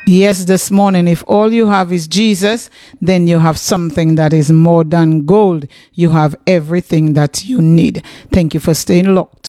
Yes, this morning, if all you have is Jesus, then you have something that is more than gold. You have everything that you need. Thank you for staying locked.